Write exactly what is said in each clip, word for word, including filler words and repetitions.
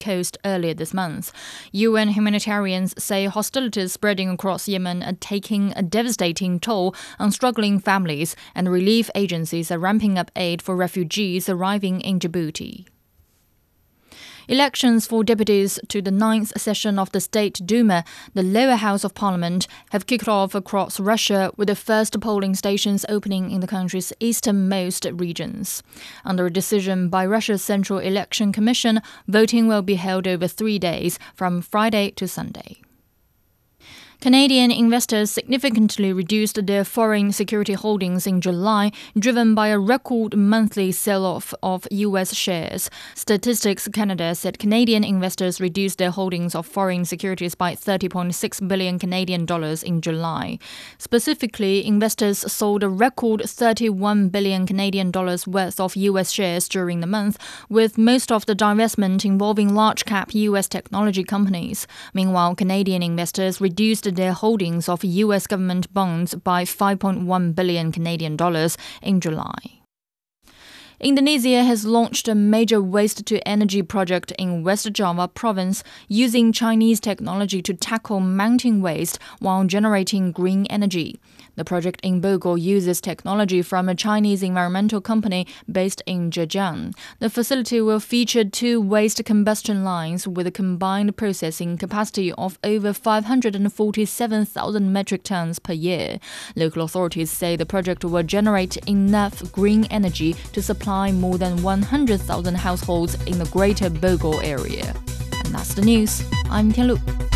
coast earlier this month. U N humanitarians say hostilities spreading across Yemen are taking a devastating toll on struggling families, and relief agencies are ramping up aid for refugees arriving in Djibouti. Elections for deputies to the ninth session of the State Duma, the lower house of parliament, have kicked off across Russia, with the first polling stations opening in the country's easternmost regions. Under a decision by Russia's Central Election Commission, voting will be held over three days, from Friday to Sunday. Canadian investors significantly reduced their foreign security holdings in July, driven by a record monthly sell-off of U S shares. Statistics Canada said Canadian investors reduced their holdings of foreign securities by thirty point six billion Canadian dollars in July. Specifically, investors sold a record thirty-one billion Canadian dollars worth of U S shares during the month, with most of the divestment involving large-cap U S technology companies. Meanwhile, Canadian investors reduced their holdings of U S government bonds by five point one billion Canadian dollars in July. Indonesia has launched a major waste-to-energy project in West Java province using Chinese technology to tackle mountain waste while generating green energy. The project in Bogor uses technology from a Chinese environmental company based in Zhejiang. The facility will feature two waste combustion lines with a combined processing capacity of over five hundred forty-seven thousand metric tons per year. Local authorities say the project will generate enough green energy to supply more than one hundred thousand households in the greater Bogor area. And that's the news. I'm Tianlu.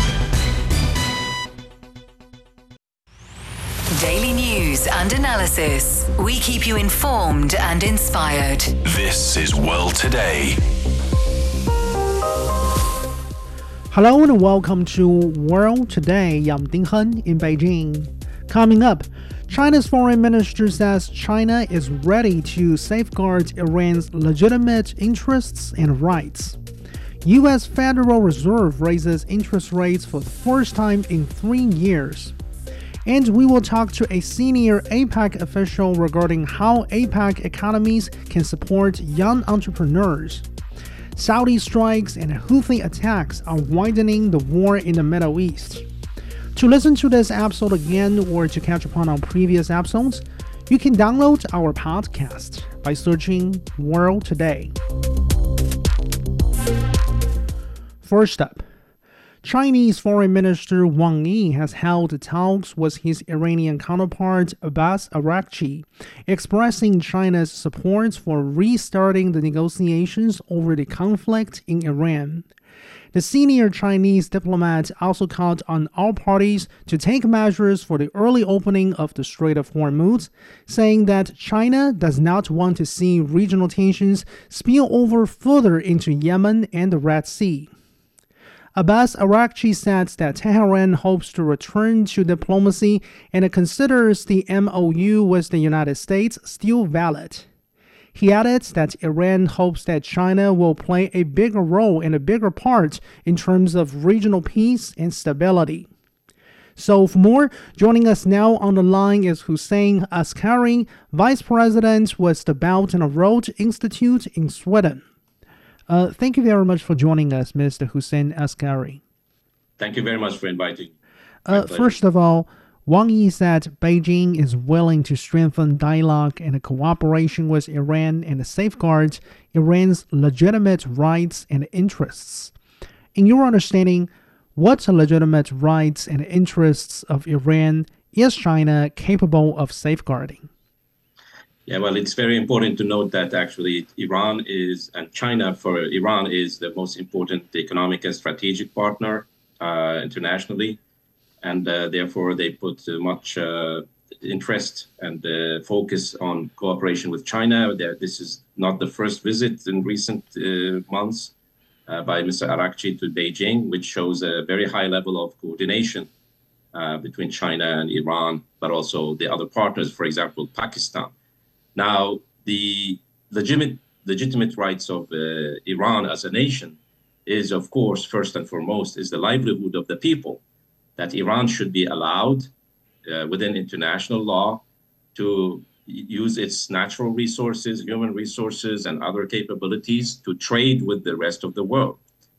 Daily news and analysis. We keep you informed and inspired. This is World Today. Hello and welcome to World Today. I'm Ding Hen in Beijing. Coming up, China's foreign minister says China is ready to safeguard Iran's legitimate interests and rights. U S Federal Reserve raises interest rates for the first time in three years. And we will talk to a senior APEC official regarding how APEC economies can support young entrepreneurs. Saudi strikes and Houthi attacks are widening the war in the Middle East. To listen to this episode again or to catch up on our previous episodes, you can download our podcast by searching World Today. First up, Chinese Foreign Minister Wang Yi has held talks with his Iranian counterpart Abbas Araghchi, expressing China's support for restarting the negotiations over the conflict in Iran. The senior Chinese diplomat also called on all parties to take measures for the early opening of the Strait of Hormuz, saying that China does not want to see regional tensions spill over further into Yemen and the Red Sea. Abbas Araghchi said that Tehran hopes to return to diplomacy and considers the M O U with the United States still valid. He added that Iran hopes that China will play a bigger role and a bigger part in terms of regional peace and stability. So for more, joining us now on the line is Hussein Askari, Vice President with the Belt and Road Institute in Sweden. Uh, thank you very much for joining us, Mister Hussein Askari. Thank you very much for inviting. Uh, first of all, Wang Yi said Beijing is willing to strengthen dialogue and cooperation with Iran and safeguard Iran's legitimate rights and interests. In your understanding, what legitimate rights and interests of Iran is China capable of safeguarding? Yeah, well, it's very important to note that actually Iran is, and China for Iran is the most important economic and strategic partner uh, internationally. And uh, therefore, they put uh, much uh, interest and uh, focus on cooperation with China. This is not the first visit in recent uh, months uh, by Mister Araghchi to Beijing, which shows a very high level of coordination uh, between China and Iran, but also the other partners, for example, Pakistan. Now, the legitimate, legitimate rights of uh, Iran as a nation is, of course, first and foremost, is the livelihood of the people, that Iran should be allowed uh, within international law to use its natural resources, human resources, and other capabilities to trade with the rest of the world.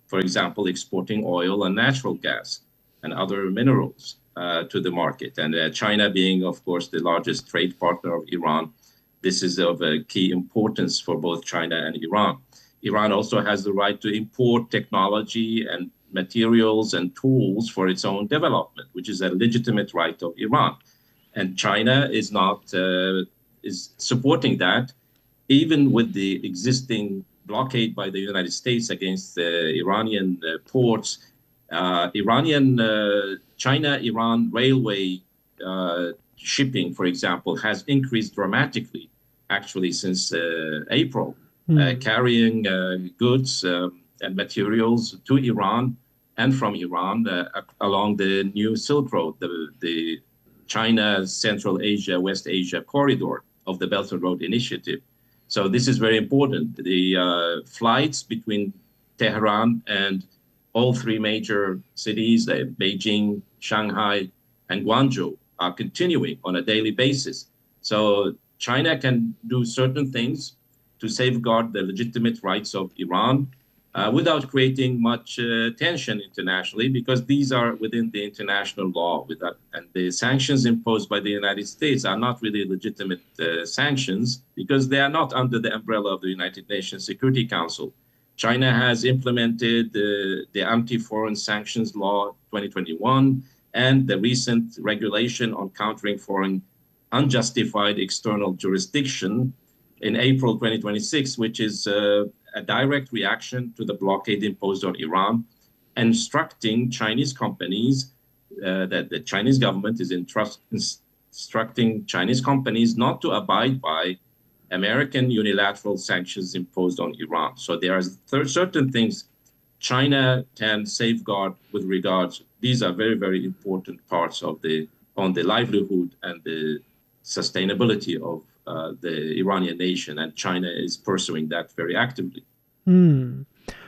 for example, exporting oil and natural gas and other minerals uh, to the market. And uh, China being, of course, the largest trade partner of Iran, this is of uh, key importance for both China and Iran. Iran also has the right to import technology and materials and tools for its own development, which is a legitimate right of Iran. And China is not uh, is supporting that, even with the existing blockade by the United States against the Iranian uh, ports. Uh, Iranian uh, China-Iran railway uh, shipping, for example, has increased dramatically, actually, since uh, April, mm. uh, carrying uh, goods um, and materials to Iran and from Iran uh, along the new Silk Road, the, the China, Central Asia, West Asia corridor of the Belt and Road Initiative. So this is very important. The uh, flights between Tehran and all three major cities, uh, Beijing, Shanghai, and Guangzhou, are continuing on a daily basis. So China can do certain things to safeguard the legitimate rights of Iran uh, without creating much uh, tension internationally, because these are within the international law. Without, and the sanctions imposed by the United States are not really legitimate uh, sanctions, because they are not under the umbrella of the United Nations Security Council. China has implemented uh, the Anti-Foreign Sanctions Law twenty twenty-one and the recent regulation on countering foreign unjustified external jurisdiction in April twenty twenty-six, which is uh, a direct reaction to the blockade imposed on Iran, instructing Chinese companies uh, that the Chinese government is intrust- instructing Chinese companies not to abide by American unilateral sanctions imposed on Iran. So there are th- certain things China can safeguard with regards. These are very, very important parts of the on the livelihood and the sustainability of uh, the Iranian nation, and China is pursuing that very actively. Mm.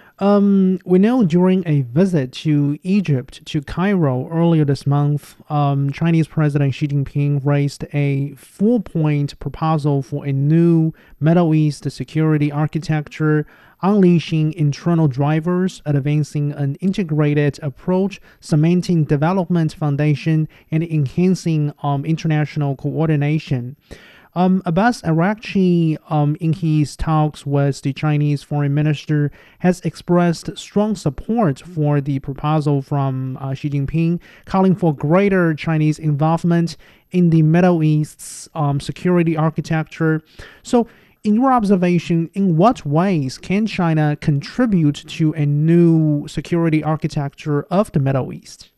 Um, we know during a visit to Egypt, to Cairo earlier this month, um, Chinese President Xi Jinping raised a four-point proposal for a new Middle East security architecture, unleashing internal drivers, advancing an integrated approach, cementing development foundation, and enhancing um, international coordination. Um, Abbas Araghchi, um, in his talks with the Chinese foreign minister, has expressed strong support for the proposal from uh, Xi Jinping, calling for greater Chinese involvement in the Middle East's um, security architecture. So, in your observation, in what ways can China contribute to a new security architecture of the Middle East?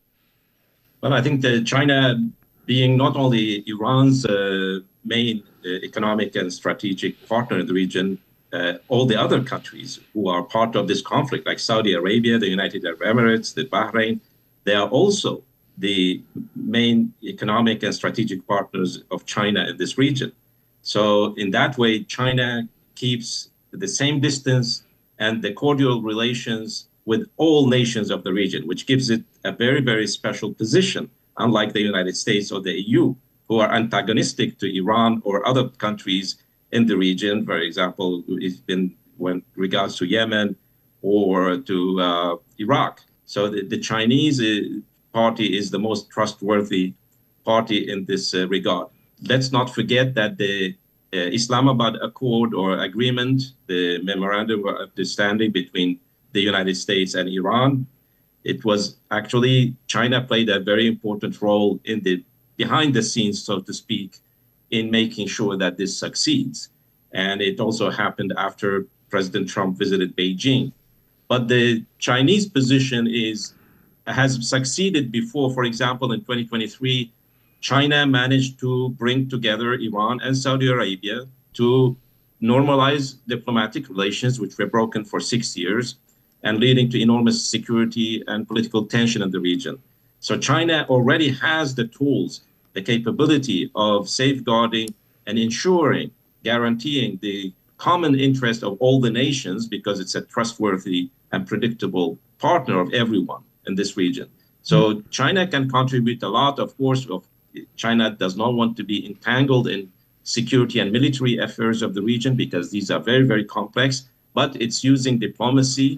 Well, I think that China, being not only Iran's uh, main uh, economic and strategic partner in the region, uh, all the other countries who are part of this conflict, like Saudi Arabia, the United Arab Emirates, the Bahrain, they are also the main economic and strategic partners of China in this region. So in that way, China keeps the same distance and the cordial relations with all nations of the region, which gives it a very, very special position, unlike the United States or the E U, who are antagonistic to Iran or other countries in the region. For example, in when regards to Yemen or to uh, Iraq. So the, the Chinese uh, party is the most trustworthy party in this uh, regard. Let's not forget that the uh, Islamabad Accord or Agreement, the Memorandum of Understanding between the United States and Iran, it was actually China played a very important role in the behind the scenes, so to speak, in making sure that this succeeds. And it also happened after President Trump visited Beijing. But the Chinese position is has succeeded before. For example, in twenty twenty-three, China managed to bring together Iran and Saudi Arabia to normalize diplomatic relations, which were broken for six years, and leading to enormous security and political tension in the region. So China already has the tools, the capability of safeguarding and ensuring, guaranteeing the common interest of all the nations, because it's a trustworthy and predictable partner of everyone in this region. So China can contribute a lot. Of course, of China does not want to be entangled in security and military affairs of the region, because these are very, very complex, but it's using diplomacy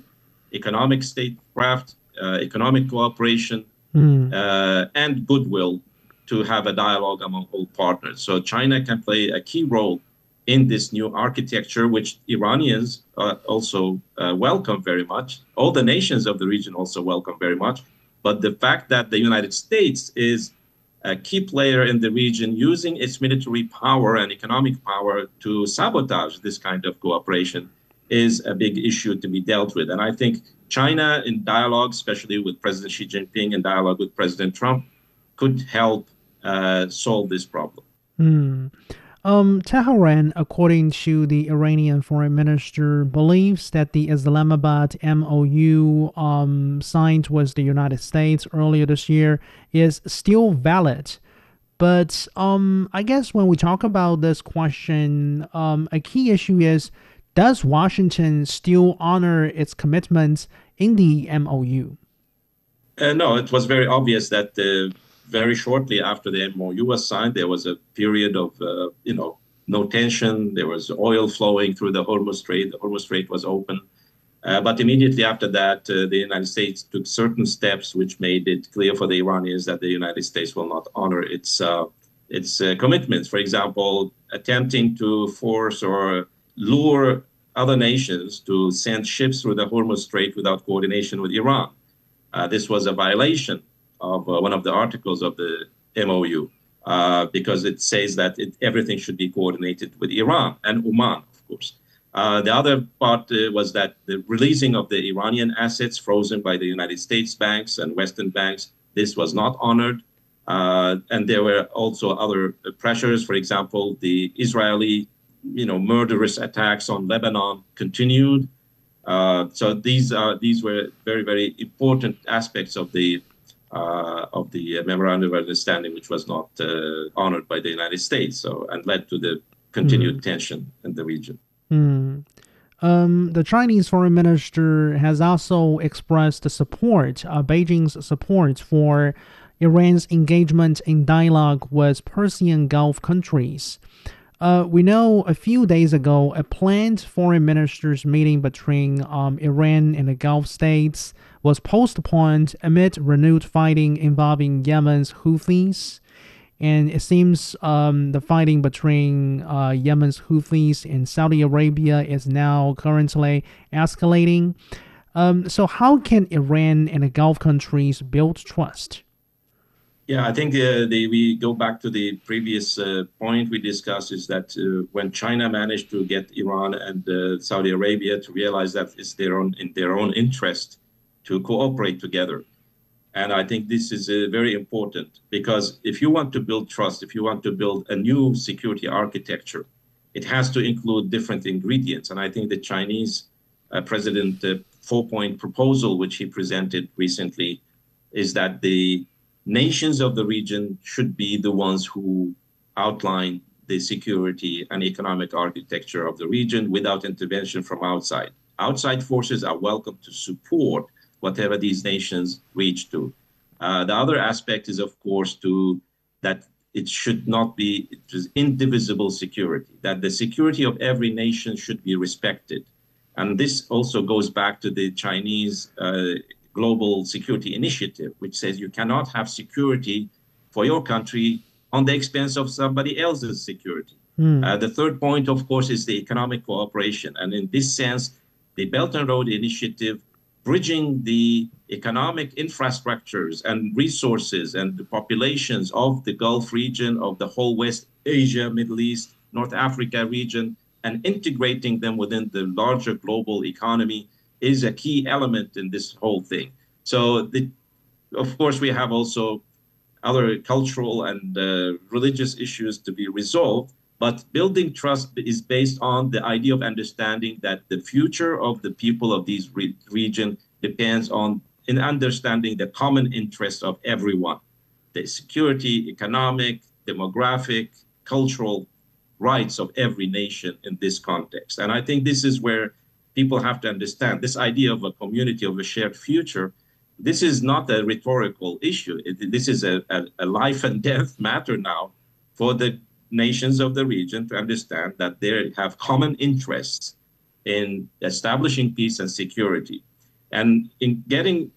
economic statecraft, uh, economic cooperation, Mm. uh, and goodwill to have a dialogue among all partners. So China can play a key role in this new architecture, which Iranians uh, also uh, welcome very much. All the nations of the region also welcome very much. But the fact that the United States is a key player in the region using its military power and economic power to sabotage this kind of cooperation is a big issue to be dealt with. And I think China, in dialogue, especially with President Xi Jinping, in dialogue with President Trump, could help uh, solve this problem. Mm. Um, Tehran, according to the Iranian foreign minister, believes that the Islamabad M O U um, signed with the United States earlier this year is still valid. But um, I guess when we talk about this question, um, a key issue is, does Washington still honor its commitments in the M O U? Uh, no, it was very obvious that uh, very shortly after the M O U was signed, there was a period of, uh, you know, no tension. There was oil flowing through the Hormuz Strait. The Hormuz Strait was open. Uh, but immediately after that, uh, the United States took certain steps which made it clear for the Iranians that the United States will not honor its uh, its uh, commitments. For example, attempting to force or lure other nations to send ships through the Hormuz Strait without coordination with Iran. Uh, this was a violation of uh, one of the articles of the M O U uh, because it says that it, everything should be coordinated with Iran and Oman, of course. Uh, the other part uh, was that the releasing of the Iranian assets frozen by the United States banks and Western banks, this was not honored. Uh, and there were also other pressures. For example, the Israeli, you know, murderous attacks on Lebanon continued. Uh, so these are these were very, very important aspects of the uh, of the memorandum of understanding, which was not uh, honored by the United States, so and led to the continued mm. tension in the region. Mm. Um, the Chinese foreign minister has also expressed support, uh, Beijing's support for Iran's engagement in dialogue with Persian Gulf countries. Uh, we know a few days ago, a planned foreign ministers meeting between um, Iran and the Gulf states was postponed amid renewed fighting involving Yemen's Houthis. And it seems um, the fighting between uh, Yemen's Houthis and Saudi Arabia is now currently escalating. Um, so how can Iran and the Gulf countries build trust? Yeah, I think uh, the, we go back to the previous uh, point we discussed is that uh, when China managed to get Iran and uh, Saudi Arabia to realize that it's their own, in their own interest to cooperate together. And I think this is uh, very important because if you want to build trust, if you want to build a new security architecture, it has to include different ingredients. And I think the Chinese uh, president uh, four-point proposal, which he presented recently, is that the nations of the region should be the ones who outline the security and economic architecture of the region without intervention from outside. Outside forces are welcome to support whatever these nations reach to. Uh, the other aspect is, of course, to that it should not be it is indivisible security, that the security of every nation should be respected. And this also goes back to the Chinese uh, Global Security Initiative, which says you cannot have security for your country on the expense of somebody else's security. Mm. Uh, the third point, of course, is the economic cooperation. And in this sense, the Belt and Road Initiative, bridging the economic infrastructures and resources and the populations of the Gulf region, of the whole West Asia, Middle East, North Africa region, and integrating them within the larger global economy is a key element in this whole thing. So, the, of course, we have also other cultural and uh, religious issues to be resolved, but building trust is based on the idea of understanding that the future of the people of these re- region depends on in understanding the common interests of everyone, the security, economic, demographic, cultural rights of every nation in this context. And I think this is where people have to understand this idea of a community of a shared future. This is not a rhetorical issue. It, this is a, a, a life and death matter now for the nations of the region to understand that they have common interests in establishing peace and security. And in getting